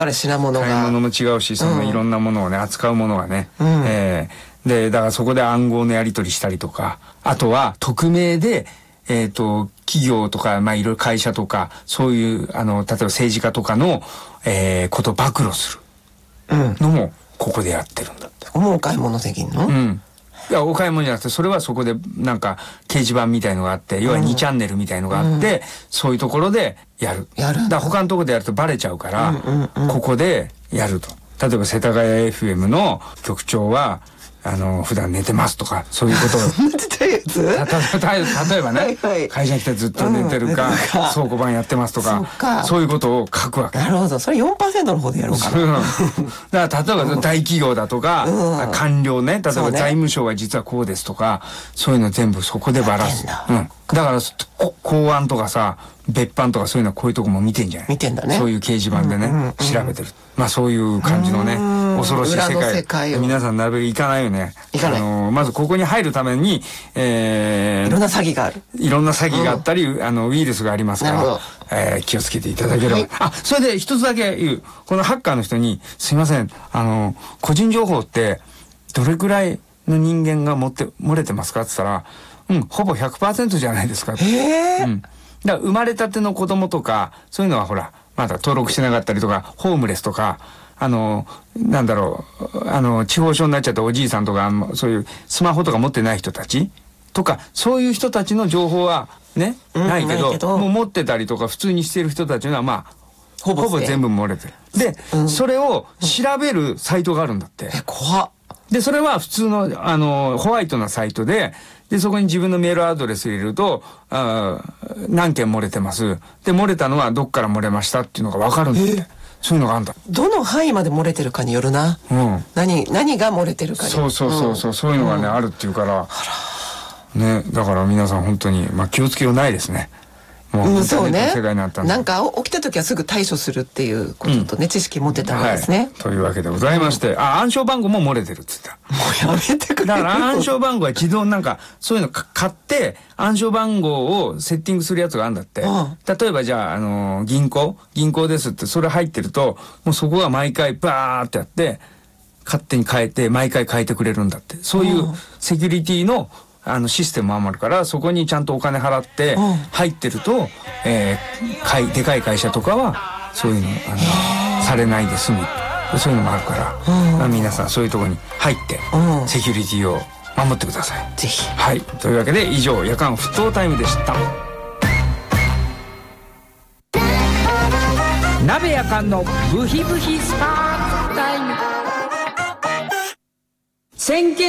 あれ品物が買い物も違うし、そのいろんなものをね、扱うものがね、でだからそこで暗号のやり取りしたりとか、あとは匿名で企業とか、まあいろいろ会社とか、そういう例えば政治家とかの、ことを暴露するのもここでやってるんだって。 もうお買い物できんの？ いや、お買い物じゃなくて、それはそこでなんか掲示板みたいのがあって、要は2チャンネルみたいのがあって、そういうところでやる。だから他のところでやるとバレちゃうから、ここでやると。例えば世田谷 FM の局長は普段寝てますとか、そういうことを。 寝てたやつ？ 例えばね、会社来てずっと寝てるか、倉庫番やってますとか、そういうことを書くわけ。 なるほど。それ 4% の方でやろうかな。 だから例えば大企業だとか、官僚ね、例えば財務省は実はこうですとか、そういうの全部そこでばらす。だから公安とかさ、別班とかそういうのはこういうとこも見てんじゃない？ 見てんだね。 そういう掲示板でね、調べてる。まあそういう感じのね、恐ろしい世界。皆さんなるべく行かないよね。 行かない。 まずここに入るために、 いろんな詐欺がある。 いろんな詐欺があったり、ウイルスがありますから、気をつけていただければ。それで一つだけ言う。このハッカーの人に、すいません、個人情報ってどれくらいの人間が漏れてますかって言ったら、ほぼ 100% じゃないですか。だから生まれたての子供とか、そういうのはほら、まだ登録してなかったりとか、ホームレスとか、なんだろう、地方症になっちゃったおじいさんとか、そういうスマホとか持ってない人たちとか、そういう人たちの情報はね、ないけど、もう持ってたりとか、普通にしてる人たちは、まあ、ほぼ全部漏れてる。で、それを調べるサイトがあるんだって。 怖っ。 で、それは普通の、ホワイトなサイトで、そこに自分のメールアドレス入れると、何件漏れてます。で、漏れたのはどっから漏れましたっていうのがわかるんだって。そういうのがあるんだ。 どの範囲まで漏れてるかによるな。何が漏れてるかに。 そういうのがね、あるっていうから。ね、だから皆さん本当に、まあ気をつけようないですね。もうそうね。 世界になったんで。 なんか起きた時はすぐ対処するっていうこととね、知識持ってたわけですね。 というわけでございまして、暗証番号も漏れてるって言った。 もうやめてくれ。 だから暗証番号は自動なんか、そういうの買って、暗証番号をセッティングするやつがあるんだって。例えばじゃあ、銀行ですって、それ入ってると、もうそこが毎回バーってやって、勝手に変えて、毎回変えてくれるんだって。そういうセキュリティの、システムもあるから、そこにちゃんとお金払って入ってると、でかい会社とかはそういうのされないで済む、そういうのもあるから、皆さんそういうところに入ってセキュリティを守ってください。 ぜひ。 はい、というわけで以上夜間沸騰タイムでした。 鍋夜間のブヒブヒスパークタイム。